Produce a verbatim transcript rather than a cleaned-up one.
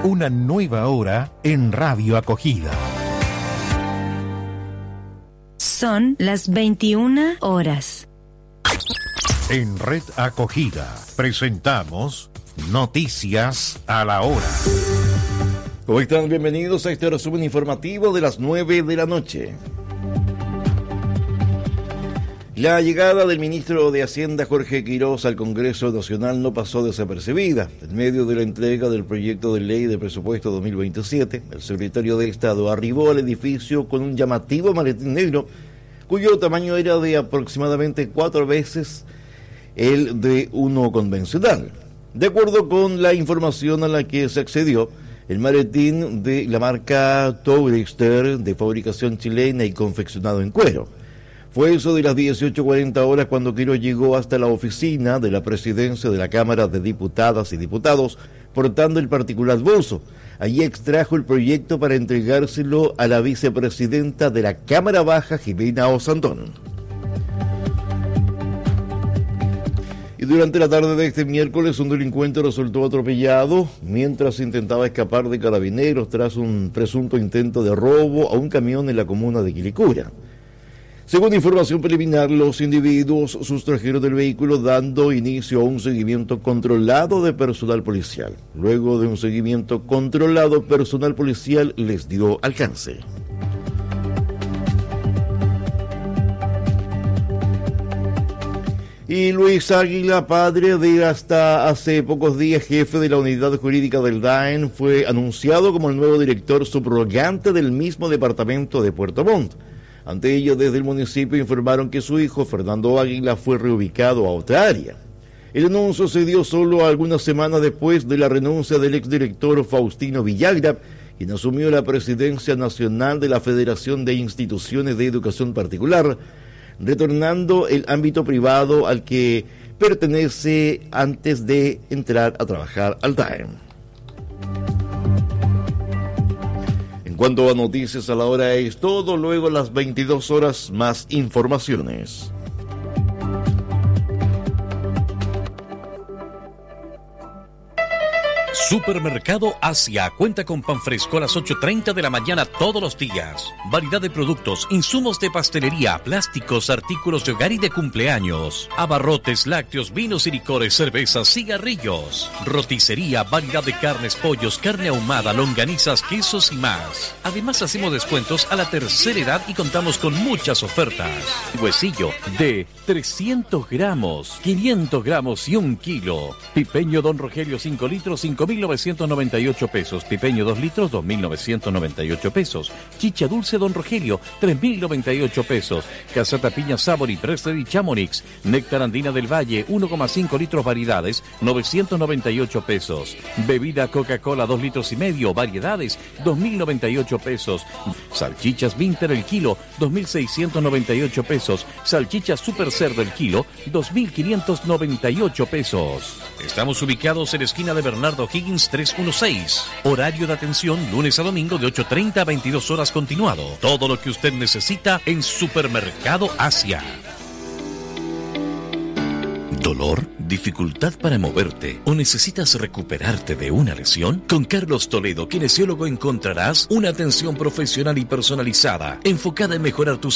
Una nueva hora en Radio Acogida. Son las veintiuna horas. En Red Acogida presentamos Noticias a la Hora. ¿Cómo están? Bienvenidos a este resumen informativo de las nueve de la noche. La llegada del ministro de Hacienda Jorge Quiroz al Congreso Nacional no pasó desapercibida. En medio de la entrega del proyecto de ley de presupuesto dos mil veintisiete, el secretario de Estado arribó al edificio con un llamativo maletín negro, cuyo tamaño era de aproximadamente cuatro veces el de uno convencional. De acuerdo con la información a la que se accedió, el maletín de la marca Tourister, de fabricación chilena y confeccionado en cuero. Fue eso de las dieciocho cuarenta horas cuando Quiroz llegó hasta la oficina de la presidencia de la Cámara de Diputadas y Diputados, portando el particular bolso. Allí extrajo el proyecto para entregárselo a la vicepresidenta de la Cámara Baja, Jimena Osandón. Y durante la tarde de este miércoles, un delincuente resultó atropellado mientras intentaba escapar de carabineros tras un presunto intento de robo a un camión en la comuna de Quilicura. Según información preliminar, los individuos sustrajeron del vehículo dando inicio a un seguimiento controlado de personal policial. Luego de un seguimiento controlado, personal policial les dio alcance. Y Luis Águila, padre de hasta hace pocos días jefe de la unidad jurídica del D A E N, fue anunciado como el nuevo director subrogante del mismo departamento de Puerto Montt. Ante ello, desde el municipio informaron que su hijo, Fernando Águila, fue reubicado a otra área. El anuncio se dio solo algunas semanas después de la renuncia del exdirector Faustino Villagra, quien asumió la presidencia nacional de la Federación de Instituciones de Educación Particular, retornando el ámbito privado al que pertenece antes de entrar a trabajar al D A E N. En cuanto a noticias a la hora es todo, luego a las veintidós horas más informaciones. Supermercado Asia cuenta con pan fresco a las ocho treinta de la mañana todos los días. Variedad de productos, insumos de pastelería, plásticos, artículos de hogar y de cumpleaños. Abarrotes, lácteos, vinos y licores, cervezas, cigarrillos. Roticería, variedad de carnes, pollos, carne ahumada, longanizas, quesos y más. Además hacemos descuentos a la tercera edad y contamos con muchas ofertas. Huesillo de trescientos gramos, quinientos gramos y un kilo. Pipeño Don Rogelio cinco litros, cinco mil novecientos noventa y ocho pesos. Pipeño dos litros, dos mil novecientos noventa y ocho pesos. Chicha dulce Don Rogelio, tres mil noventa y ocho pesos. Casata piña Sabori, Presley y Chamonix. Néctar andina del Valle, uno coma cinco litros variedades, novecientos noventa y ocho pesos. Bebida Coca-Cola dos litros y medio, variedades, dos mil noventa y ocho pesos. Salchichas Winter el kilo, dos mil seiscientos noventa y ocho pesos. Salchichas Super Cerdo el kilo, dos mil quinientos noventa y ocho pesos. Estamos ubicados en la esquina de Bernardo Higgins trescientos dieciséis. Horario de atención lunes a domingo de ocho treinta a veintidós horas continuado. Todo lo que usted necesita en Supermercado Asia. ¿Dolor? ¿Dificultad para moverte? ¿O necesitas recuperarte de una lesión? Con Carlos Toledo, kinesiólogo, encontrarás una atención profesional y personalizada, enfocada en mejorar tu